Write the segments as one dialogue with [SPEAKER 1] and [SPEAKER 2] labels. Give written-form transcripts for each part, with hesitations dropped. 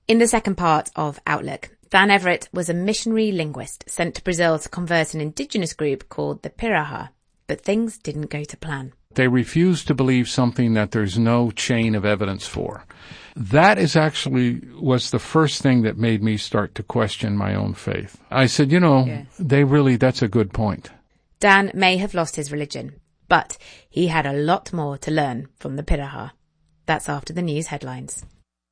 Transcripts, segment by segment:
[SPEAKER 1] In the second part of Outlook, Dan Everett was a missionary linguist sent to Brazil to convert an indigenous group called the Piraha, but things didn't go to plan.
[SPEAKER 2] They refuse to believe something that there's no chain of evidence for. That was the first thing that made me start to question my own faith. I said, that's a good point.
[SPEAKER 1] Dan may have lost his religion, but he had a lot more to learn from the Piraha. That's after the news headlines.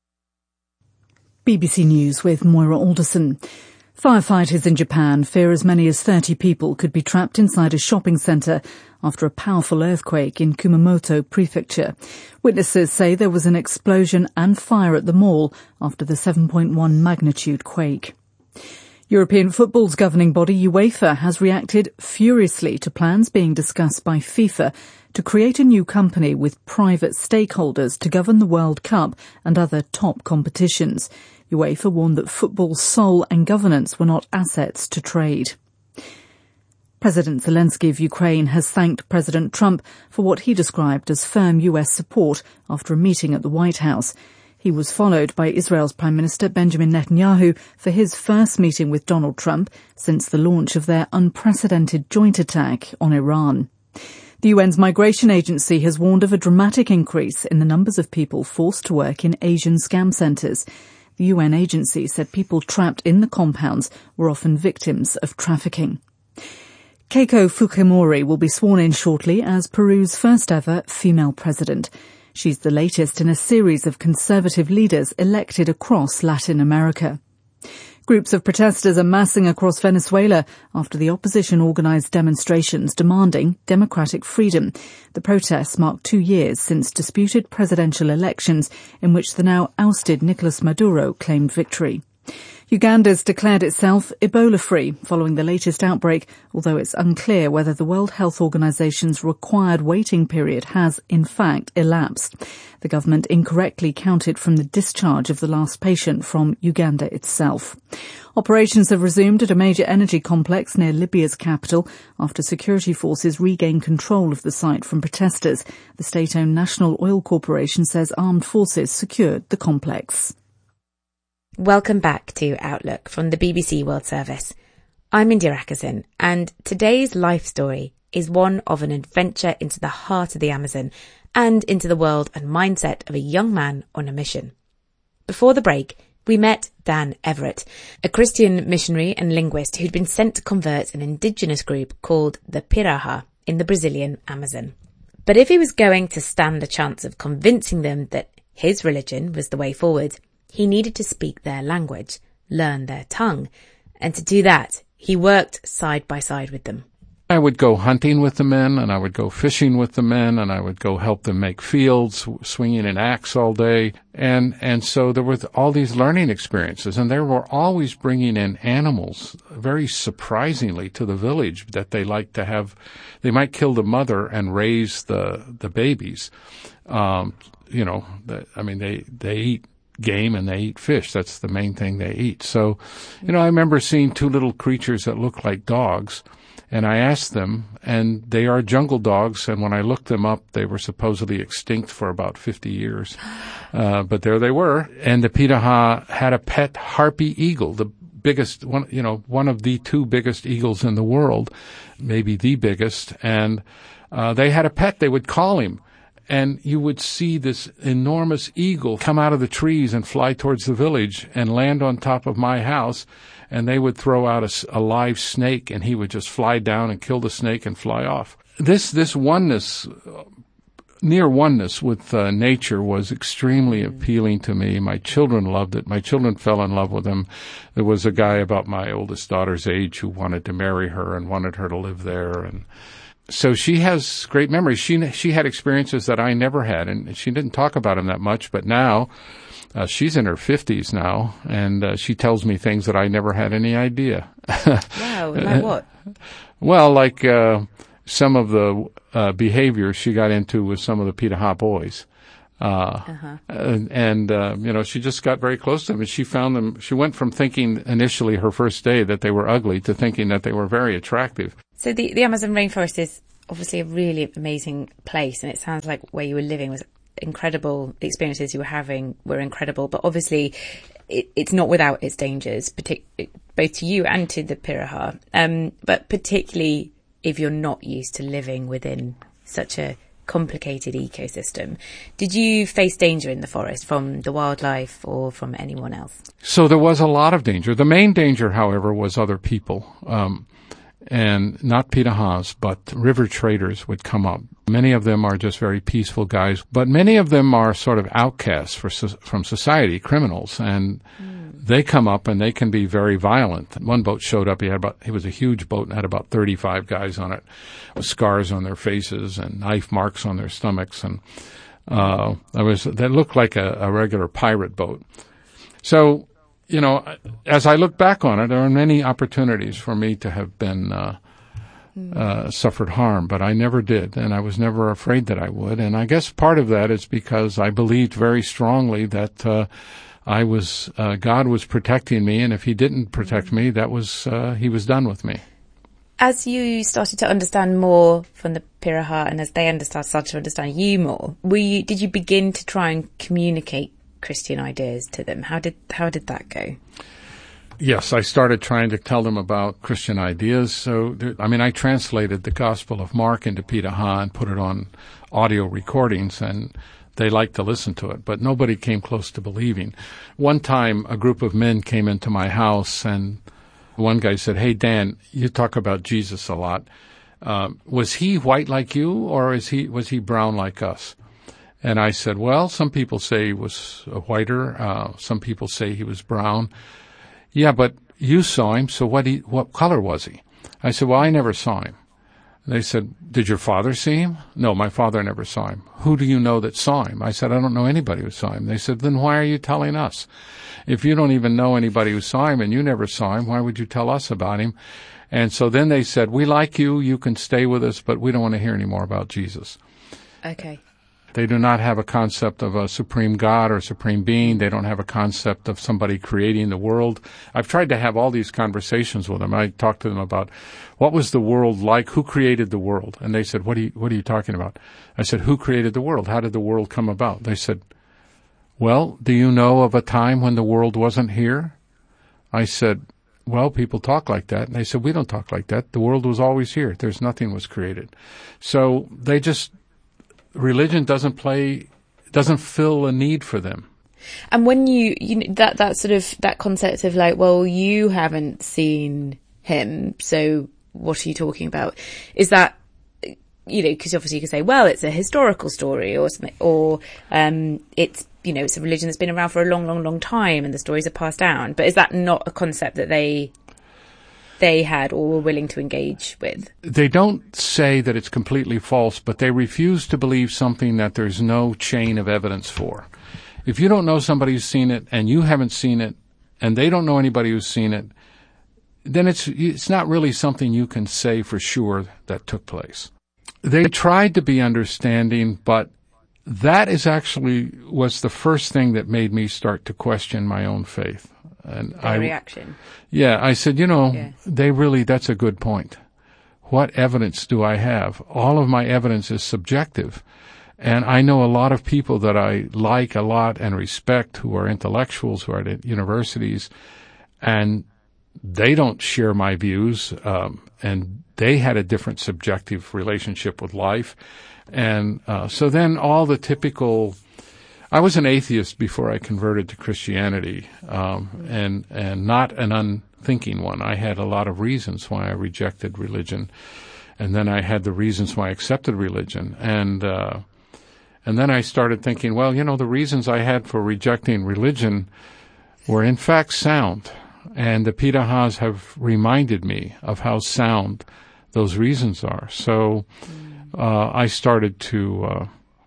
[SPEAKER 3] BBC News with Moira Alderson. Firefighters in Japan fear as many as 30 people could be trapped inside a shopping centre after a powerful earthquake in Kumamoto Prefecture. Witnesses say there was an explosion and fire at the mall after the 7.1 magnitude quake. European football's governing body UEFA has reacted furiously to plans being discussed by FIFA to create a new company with private stakeholders to govern the World Cup and other top competitions. UEFA warned that football's soul and governance were not assets to trade. President Zelensky of Ukraine has thanked President Trump for what he described as firm US support after a meeting at the White House. He was followed by Israel's Prime Minister Benjamin Netanyahu for his first meeting with Donald Trump since the launch of their unprecedented joint attack on Iran. The UN's Migration Agency has warned of a dramatic increase in the numbers of people forced to work in Asian scam centres. The UN agency said people trapped in the compounds were often victims of trafficking. Keiko Fujimori will be sworn in shortly as Peru's first ever female president. She's the latest in a series of conservative leaders elected across Latin America. Groups of protesters are massing across Venezuela after the opposition organised demonstrations demanding democratic freedom. The protests mark 2 years since disputed presidential elections in which the now ousted Nicolas Maduro claimed victory. Uganda's declared itself Ebola-free following the latest outbreak, although it's unclear whether the World Health Organization's required waiting period has, in fact, elapsed. The government incorrectly counted from the discharge of the last patient from Uganda itself. Operations have resumed at a major energy complex near Libya's capital after security forces regained control of the site from protesters. The state-owned National Oil Corporation says armed forces secured the complex.
[SPEAKER 1] Welcome back to Outlook from the BBC World Service. I'm India Ackerson, and today's life story is one of an adventure into the heart of the Amazon and into the world and mindset of a young man on a mission. Before the break, we met Dan Everett, a Christian missionary and linguist who'd been sent to convert an indigenous group called the Piraha in the Brazilian Amazon. But if he was going to stand a chance of convincing them that his religion was the way forward, he needed to speak their language, learn their tongue, and to do that, he worked side by side with them.
[SPEAKER 2] I would go hunting with the men, and I would go fishing with the men, and I would go help them make fields, swinging an axe all day. And so there were all these learning experiences, and they were always bringing in animals, very surprisingly, to the village that they like to have. They might kill the mother and raise the babies. They eat game and they eat fish. That's the main thing they eat. So, I remember seeing two little creatures that looked like dogs, and I asked them, and they are jungle dogs, and when I looked them up, they were supposedly extinct for about 50 years. But there they were. And the Piraha had a pet harpy eagle, the biggest one, one of the two biggest eagles in the world, maybe the biggest. And they had a pet, they would call him. And you would see this enormous eagle come out of the trees and fly towards the village and land on top of my house. And they would throw out a live snake, and he would just fly down and kill the snake and fly off. This oneness, near oneness with nature was extremely appealing to me. My children loved it. My children fell in love with him. There was a guy about my oldest daughter's age who wanted to marry her and wanted her to live there, and so she has great memories. She had experiences that I never had, and she didn't talk about them that much, but now she's in her 50s now, and she tells me things that I never had any idea.
[SPEAKER 1] Wow, like what?
[SPEAKER 2] Well, like some of the behavior she got into with some of the Piraha boys. She just got very close to them, and she found them. She went from thinking initially her first day that they were ugly to thinking that they were very attractive.
[SPEAKER 1] So the Amazon rainforest is obviously a really amazing place, and it sounds like where you were living was incredible. The experiences you were having were incredible, but obviously it's not without its dangers, both to you and to the Pirahã, but particularly if you're not used to living within such a complicated ecosystem. Did you face danger in the forest from the wildlife or from anyone else?
[SPEAKER 2] So there was a lot of danger. The main danger, however, was other people. And not Pirahãs, but river traders would come up. Many of them are just very peaceful guys, but many of them are sort of outcasts from society, criminals, and they come up and they can be very violent. One boat showed up, it was a huge boat and had about 35 guys on it, with scars on their faces and knife marks on their stomachs, and that looked like a regular pirate boat. So, you know, as I look back on it, there are many opportunities for me to have been suffered harm, but I never did, and I was never afraid that I would. And I guess part of that is because I believed very strongly that God was protecting me, and if He didn't protect me, He was done with me.
[SPEAKER 1] As you started to understand more from the Pirahã, and as they started to understand you more, did you begin to try and communicate Christian ideas to them? How did that go?
[SPEAKER 2] Yes, I started trying to tell them about Christian ideas. So, I translated the Gospel of Mark into Pirahã and put it on audio recordings, and they liked to listen to it, but nobody came close to believing. One time, a group of men came into my house, and one guy said, "Hey, Dan, you talk about Jesus a lot. Was he white like you, or was he brown like us?" And I said, "Well, some people say he was whiter. Some people say he was brown." "Yeah, but you saw him, so what color was he?" I said, "Well, I never saw him." They said, "Did your father see him?" "No, my father never saw him." "Who do you know that saw him?" I said, "I don't know anybody who saw him." They said, "Then why are you telling us? If you don't even know anybody who saw him and you never saw him, why would you tell us about him?" And so then they said, "We like you. You can stay with us, but we don't want to hear any more about Jesus."
[SPEAKER 1] Okay.
[SPEAKER 2] They do not have a concept of a supreme God or supreme being. They don't have a concept of somebody creating the world. I've tried to have all these conversations with them. I talked to them about what was the world like, who created the world? And they said, what are you talking about? I said, who created the world? How did the world come about? They said, "Well, do you know of a time when the world wasn't here?" I said, "Well, people talk like that." And they said, "We don't talk like that. The world was always here. Nothing was created." So religion doesn't fill a need for them.
[SPEAKER 1] And when you that sort of, that concept of like, well, you haven't seen him, so what are you talking about? Is that, because obviously you could say, well, it's a historical story or something, or it's, it's a religion that's been around for a long, long, long time and the stories are passed down. But is that not a concept that they had or were willing to engage with?
[SPEAKER 2] They don't say that it's completely false, but they refuse to believe something that there's no chain of evidence for. If you don't know somebody who's seen it and you haven't seen it and they don't know anybody who's seen it, then it's not really something you can say for sure that took place. They tried to be understanding, but that was the first thing that made me start to question my own faith. And
[SPEAKER 1] reaction.
[SPEAKER 2] Yeah, I said,
[SPEAKER 1] Yes.
[SPEAKER 2] That's a good point. What evidence do I have? All of my evidence is subjective. And I know a lot of people that I like a lot and respect who are intellectuals, who are at universities, and they don't share my views, and they had a different subjective relationship with life. And so then all the typical... I was an atheist before I converted to Christianity, and not an unthinking one. I had a lot of reasons why I rejected religion, and then I had the reasons why I accepted religion, and then I started thinking, well, the reasons I had for rejecting religion were in fact sound, and the Pirahãs have reminded me of how sound those reasons are. So I started to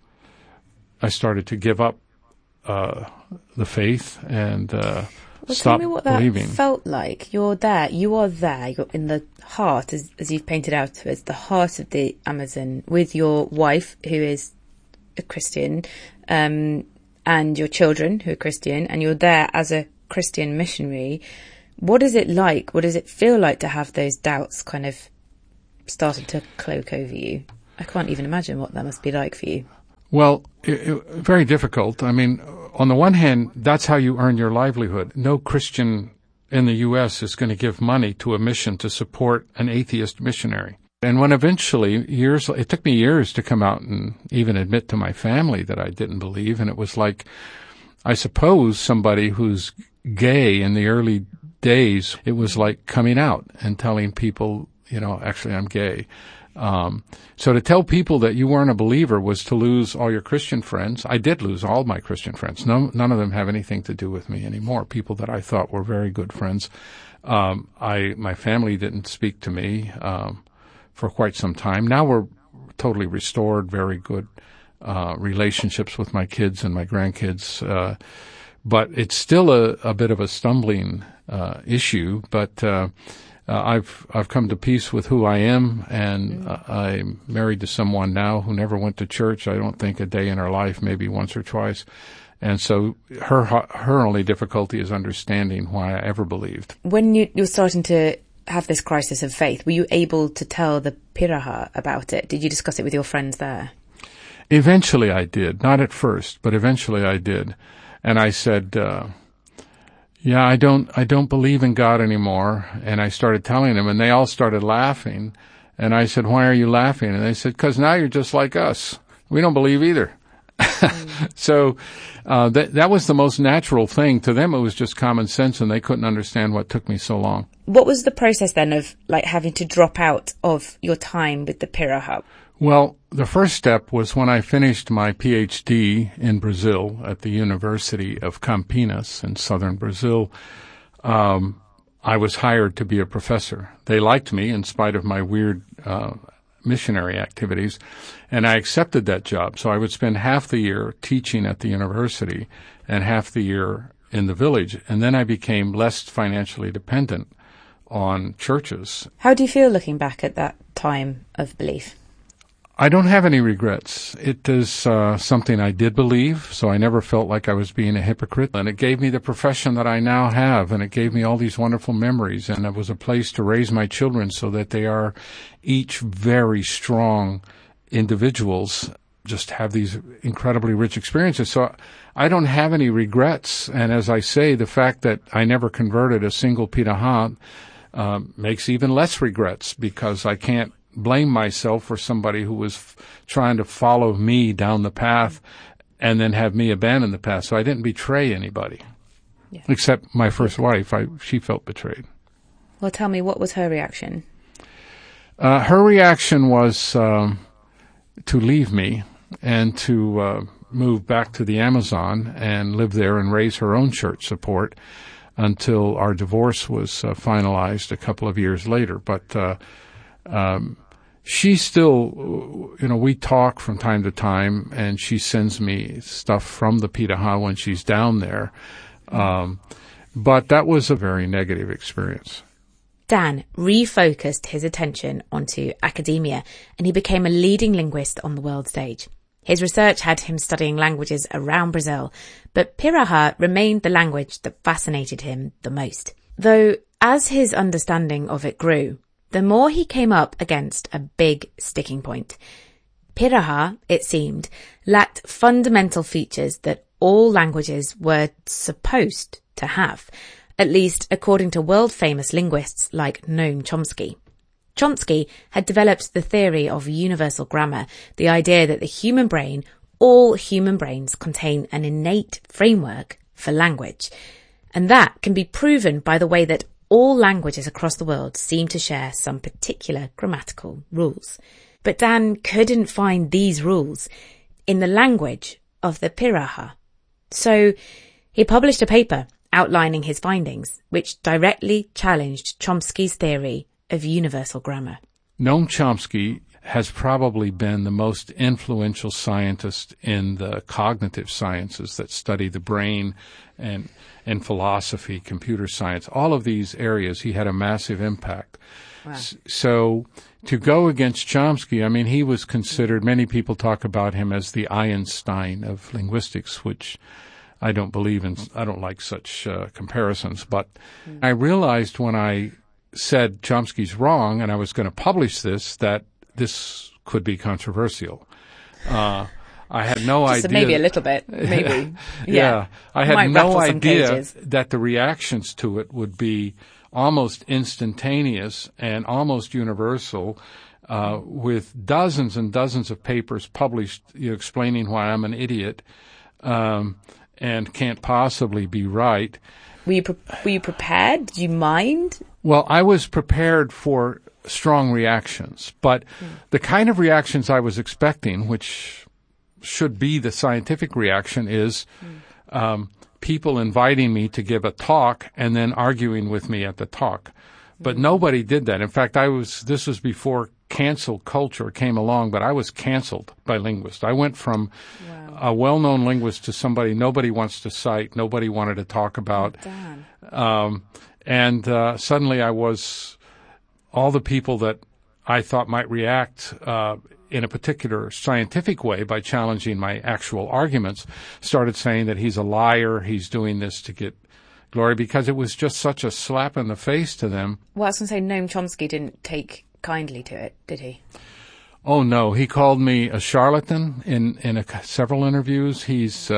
[SPEAKER 2] give up the faith and stop
[SPEAKER 1] tell me what
[SPEAKER 2] believing.
[SPEAKER 1] That felt like. You are there. You're in the heart, as you've painted out, it's the heart of the Amazon with your wife, who is a Christian, and your children who are Christian, and you're there as a Christian missionary. What is it like? What does it feel like to have those doubts kind of started to cloak over you? I can't even imagine what that must be like for you.
[SPEAKER 2] Well, very difficult. I mean, on the one hand, that's how you earn your livelihood. No Christian in the U.S. is going to give money to a mission to support an atheist missionary. And when eventually, it took me years to come out and even admit to my family that I didn't believe. And it was like, I suppose somebody who's gay in the early days, it was like coming out and telling people, actually I'm gay. So to tell people that you weren't a believer was to lose all your Christian friends. I did lose all my Christian friends. None of them have anything to do with me anymore. People that I thought were very good friends. My family didn't speak to me, for quite some time. Now we're totally restored, very good, relationships with my kids and my grandkids. But it's still a bit of a stumbling, issue, but, I've come to peace with who I am, and I'm married to someone now who never went to church, I don't think, a day in her life, maybe once or twice. And so her only difficulty is understanding why I ever believed.
[SPEAKER 1] When you're starting to have this crisis of faith, were you able to tell the Piraha about it? Did you discuss it with your friends there?
[SPEAKER 2] Eventually I did. Not at first, but eventually I did. And I said, I don't believe in God anymore. And I started telling them, and they all started laughing. And I said, why are you laughing? And they said, 'cause now you're just like us. We don't believe either. So, that was the most natural thing. To them, it was just common sense, and they couldn't understand what took me so long.
[SPEAKER 1] What was the process then of having to drop out of your time with the Piraha?
[SPEAKER 2] Well, the first step was when I finished my PhD in Brazil at the University of Campinas in southern Brazil. I was hired to be a professor. They liked me in spite of my weird missionary activities, and I accepted that job. So I would spend half the year teaching at the university and half the year in the village, and then I became less financially dependent on churches.
[SPEAKER 1] How do you feel looking back at that time of belief?
[SPEAKER 2] I don't have any regrets. It is something I did believe, so I never felt like I was being a hypocrite. And it gave me the profession that I now have, and it gave me all these wonderful memories. And it was a place to raise my children so that they are each very strong individuals, just have these incredibly rich experiences. So I don't have any regrets. And as I say, the fact that I never converted a single Piraha makes even less regrets, because I can't blame myself for somebody who was trying to follow me down the path and then have me abandon the path. So I didn't betray anybody, except my first wife. She felt betrayed.
[SPEAKER 1] Well, tell me, what was her reaction?
[SPEAKER 2] Her reaction was to leave me and to move back to the Amazon and live there and raise her own church support until our divorce was finalized a couple of years later. But she still, we talk from time to time, and she sends me stuff from the Piraha when she's down there. But that was a very negative experience.
[SPEAKER 1] Dan refocused his attention onto academia, and he became a leading linguist on the world stage. His research had him studying languages around Brazil, but Piraha remained the language that fascinated him the most. Though, as his understanding of it grew, the more he came up against a big sticking point. Piraha, it seemed, lacked fundamental features that all languages were supposed to have, at least according to world-famous linguists like Noam Chomsky. Chomsky had developed the theory of universal grammar, the idea that the human brain, all human brains, contain an innate framework for language. And that can be proven by the way that all languages across the world seem to share some particular grammatical rules. But Dan couldn't find these rules in the language of the Piraha. So he published a paper outlining his findings, which directly challenged Chomsky's theory of universal grammar.
[SPEAKER 2] Noam Chomsky has probably been the most influential scientist in the cognitive sciences that study the brain, and in philosophy, computer science, all of these areas. He had a massive impact. Wow. So to go against Chomsky, he was considered, many people talk about him as the Einstein of linguistics, which I don't believe in. I don't like such comparisons. But I realized when I said Chomsky's wrong and I was going to publish this, that this could be controversial. I had no idea.
[SPEAKER 1] Maybe a little bit, maybe.
[SPEAKER 2] Yeah. I had
[SPEAKER 1] Might
[SPEAKER 2] no
[SPEAKER 1] rattle some
[SPEAKER 2] idea
[SPEAKER 1] cages.
[SPEAKER 2] that the reactions to it would be almost instantaneous and almost universal, with dozens and dozens of papers published explaining why I'm an idiot and can't possibly be right.
[SPEAKER 1] Were you prepared? Did you mind?
[SPEAKER 2] Well, I was prepared for strong reactions, but the kind of reactions I was expecting, which should be the scientific reaction, is people inviting me to give a talk and then arguing with me at the talk. But nobody did that. In fact, this was before cancel culture came along, but I was canceled by linguists. I went from a well-known linguist to somebody nobody wants to cite, nobody wanted to talk about. And suddenly I was all the people that I thought might react in a particular scientific way by challenging my actual arguments started saying that he's a liar, he's doing this to get glory, because it was just such a slap in the face to them.
[SPEAKER 1] Well, I was going to say, Noam Chomsky didn't take kindly to it, did he?
[SPEAKER 2] Oh, no. He called me a charlatan in several interviews. He's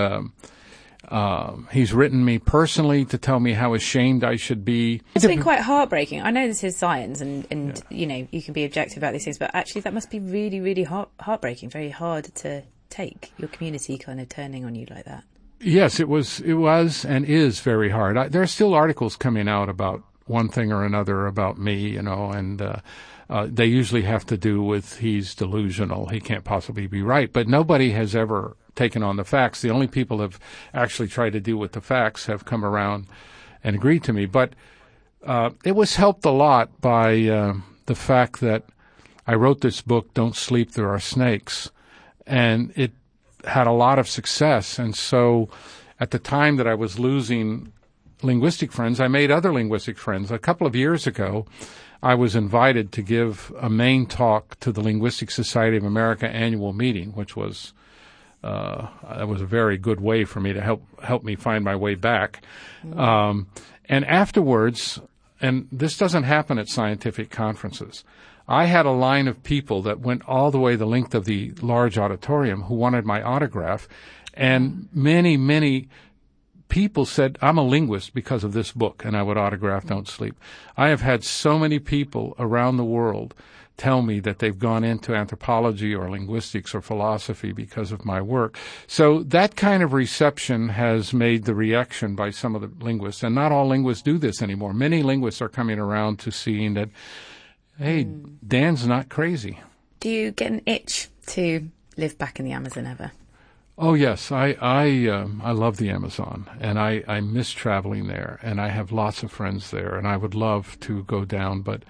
[SPEAKER 2] written me personally to tell me how ashamed I should be.
[SPEAKER 1] It's been quite heartbreaking. I know this is science and you know, you can be objective about these things, but actually that must be really, really heartbreaking, very hard to take, your community kind of turning on you like that.
[SPEAKER 2] Yes, it was and is very hard. There are still articles coming out about one thing or another about me, and they usually have to do with he's delusional, he can't possibly be right. But nobody has ever taken on the facts. The only people who have actually tried to deal with the facts have come around and agreed to me. But it was helped a lot by the fact that I wrote this book, Don't Sleep, There Are Snakes, and it had a lot of success. And so at the time that I was losing linguistic friends, I made other linguistic friends. A couple of years ago, I was invited to give a main talk to the Linguistic Society of America annual meeting, which was that was a very good way for me to help me find my way back. And afterwards, and this doesn't happen at scientific conferences, I had a line of people that went all the way the length of the large auditorium who wanted my autograph, and many, many people said, I'm a linguist because of this book, and I would autograph Don't Sleep. I have had so many people around the world tell me that they've gone into anthropology or linguistics or philosophy because of my work. So that kind of reception has made the reaction by some of the linguists, and not all linguists do this anymore. Many linguists are coming around to seeing that, hey, Dan's not crazy.
[SPEAKER 1] Do you get an itch to live back in the Amazon ever?
[SPEAKER 2] Oh, yes. I love the Amazon, and I miss traveling there, and I have lots of friends there, and I would love to go down, but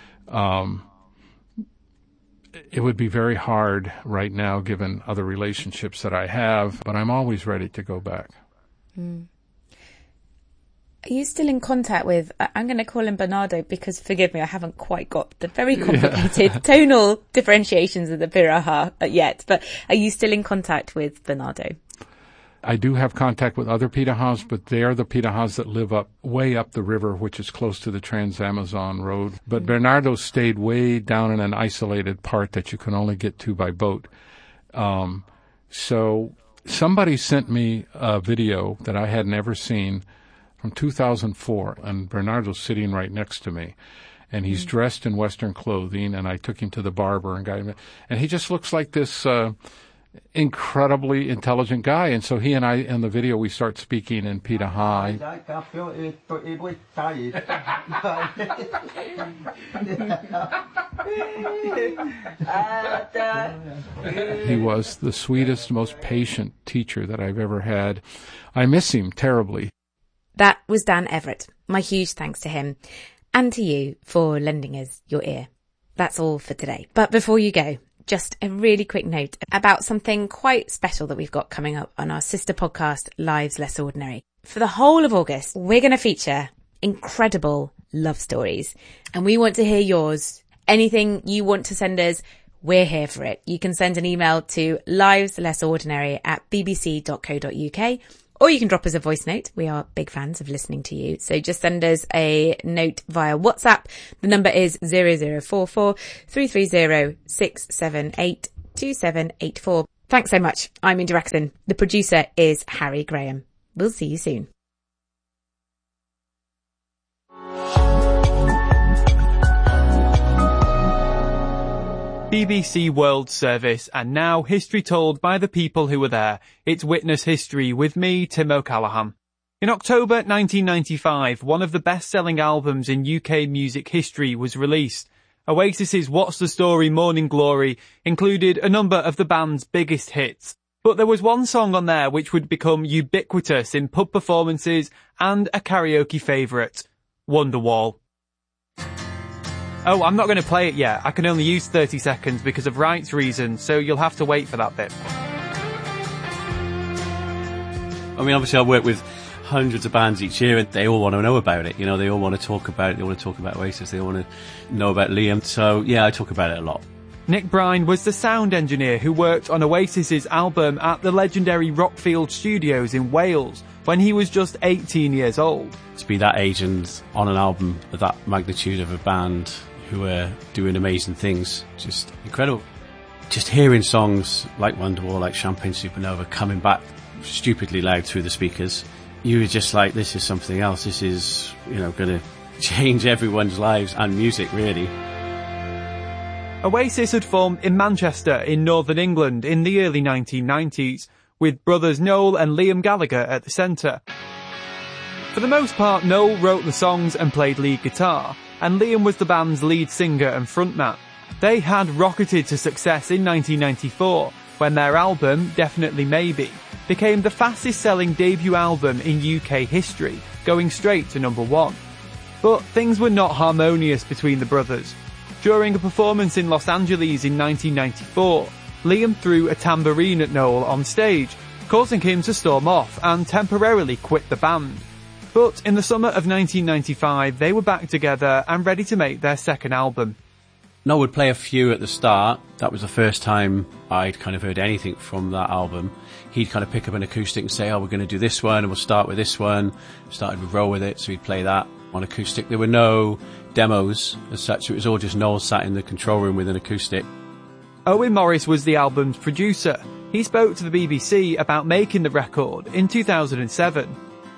[SPEAKER 2] it would be very hard right now given other relationships that I have, but I'm always ready to go back.
[SPEAKER 1] Are you still in contact with, I'm going to call him Bernardo because, forgive me, I haven't quite got the very complicated tonal differentiations of the Piraha yet, but are you still in contact with Bernardo?
[SPEAKER 2] I do have contact with other Pirahãs, but they are the Pirahãs that live way up the river, which is close to the Trans-Amazon Road. But Bernardo stayed way down in an isolated part that you can only get to by boat. So somebody sent me a video that I had never seen from 2004, and Bernardo's sitting right next to me, and he's dressed in Western clothing, and I took him to the barber and got him, and he just looks like this incredibly intelligent guy, and so he and I, in the video, we start speaking in Piraha. He was the sweetest, most patient teacher that I've ever had. I miss him terribly.
[SPEAKER 1] That was Dan Everett. My huge thanks to him and to you for lending us your ear. That's all for today. But before you go, just a really quick note about something quite special that we've got coming up on our sister podcast, Lives Less Ordinary. For the whole of August, we're going to feature incredible love stories, and we want to hear yours. Anything you want to send us, we're here for it. You can send an email to liveslessordinary@bbc.co.uk, or you can drop us a voice note. We are big fans of listening to you. So just send us a note via WhatsApp. The number is 0044 330 678 2784. Thanks so much. I'm India Rackerson. The producer is Harry Graham. We'll see you soon.
[SPEAKER 4] BBC World Service, and now history told by the people who were there. It's Witness History with me, Tim O'Callaghan. In October 1995, one of the best-selling albums in UK music history was released. Oasis's What's the Story Morning Glory included a number of the band's biggest hits. But there was one song on there which would become ubiquitous in pub performances and a karaoke favourite, Wonderwall. Oh, I'm not going to play it yet. I can only use 30 seconds because of rights reasons, so you'll have to wait for that bit.
[SPEAKER 5] I mean, obviously I work with hundreds of bands each year and they all want to know about it. You know, they all want to talk about it. They want to talk about Oasis. They all want to know about Liam. So, yeah, I talk about it a lot.
[SPEAKER 4] Nick Brine was the sound engineer who worked on Oasis's album at the legendary Rockfield Studios in Wales when he was just 18 years old.
[SPEAKER 5] To be that age and on an album of that magnitude of a band who are doing amazing things, just incredible. Just hearing songs like Wonderwall, like Champagne Supernova coming back stupidly loud through the speakers, you were just like, this is something else. This is, you know, going to change everyone's lives and music, really.
[SPEAKER 4] Oasis had formed in Manchester in northern England in the early 1990s, with brothers Noel and Liam Gallagher at the centre. For the most part, Noel wrote the songs and played lead guitar, and Liam was the band's lead singer and frontman. They had rocketed to success in 1994, when their album, Definitely Maybe, became the fastest-selling debut album in UK history, going straight to number 1. But things were not harmonious between the brothers. During a performance in Los Angeles in 1994, Liam threw a tambourine at Noel on stage, causing him to storm off and temporarily quit the band. But in the summer of 1995, they were back together and ready to make their second album.
[SPEAKER 5] Noel would play a few at the start. That was the first time I'd kind of heard anything from that album. He'd kind of pick up an acoustic and say, oh, we're going to do this one and we'll start with this one. Started with Roll With It, so he'd play that on acoustic. There were no demos as such. It was all just Noel sat in the control room with an acoustic.
[SPEAKER 4] Owen Morris was the album's producer. He spoke to the BBC about making the record in 2007.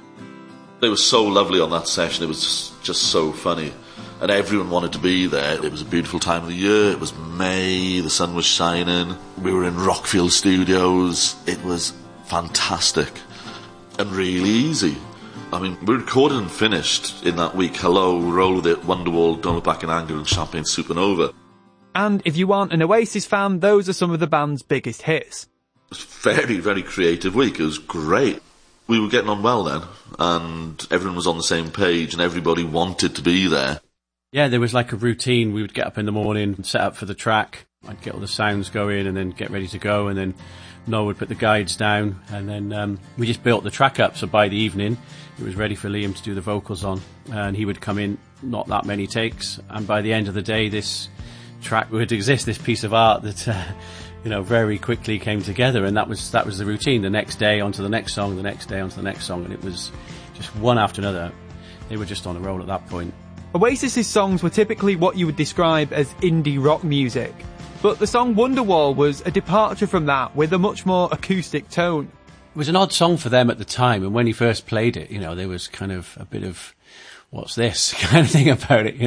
[SPEAKER 6] It was so lovely on that session. It was just so funny. And everyone wanted to be there. It was a beautiful time of the year. It was May. The sun was shining. We were in Rockfield Studios. It was fantastic and really easy. I mean, we recorded and finished in that week Hello, Roll With It, Wonderwall, Don't Look Back in Anger and Champagne Supernova.
[SPEAKER 4] And if you aren't an Oasis fan, those are some of the band's biggest hits.
[SPEAKER 6] It was a very, very creative week. It was great. We were getting on well then, and everyone was on the same page and everybody wanted to be there.
[SPEAKER 5] Yeah, there was like a routine. We would get up in the morning, set up for the track. I'd get all the sounds going and then get ready to go, and then Noel would put the guides down, and then we just built the track up. So by the evening, it was ready for Liam to do the vocals on, and he would come in, not that many takes, and by the end of the day, this track would exist, this piece of art that very quickly came together, and that was the routine. The next day onto the next song, the next day onto the next song, and it was just one after another. They were just on a roll at that point.
[SPEAKER 4] Oasis's songs were typically what you would describe as indie rock music, but the song Wonderwall was a departure from that with a much more acoustic tone.
[SPEAKER 5] It was an odd song for them at the time, and when he first played it, there was kind of a bit of, what's this kind of thing about it,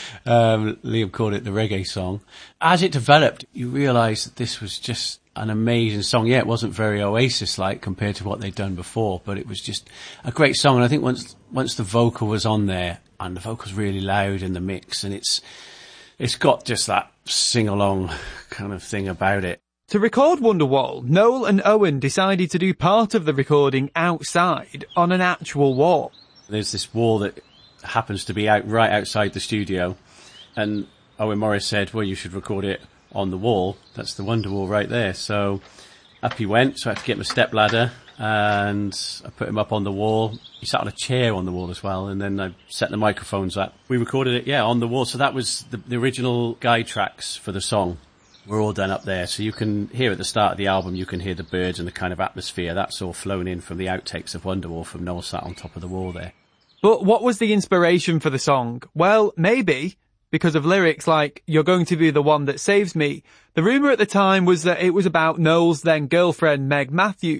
[SPEAKER 5] Liam called it the reggae song. As it developed, you realise that this was just an amazing song. Yeah, it wasn't very Oasis-like compared to what they'd done before, but it was just a great song. And I think once the vocal was on there, and the vocal's really loud in the mix, and it's got just that sing-along kind of thing about it.
[SPEAKER 4] To record Wonderwall, Noel and Owen decided to do part of the recording outside on an actual wall.
[SPEAKER 5] There's this wall that happens to be right outside the studio, and Owen Morris said, well, you should record it on the wall. That's the Wonderwall right there. So up he went, so I had to get my stepladder, and I put him up on the wall. He sat on a chair on the wall as well, and then I set the microphones up. We recorded it, on the wall. So that was the original guide tracks for the song. We're all done up there. So you can hear at the start of the album, you can hear the birds and the kind of atmosphere. That's all flown in from the outtakes of Wonderwall from Noel sat on top of the wall there.
[SPEAKER 4] But what was the inspiration for the song? Well, maybe because of lyrics like, "You're going to be the one that saves me." The rumour at the time was that it was about Noel's then girlfriend, Meg Matthews.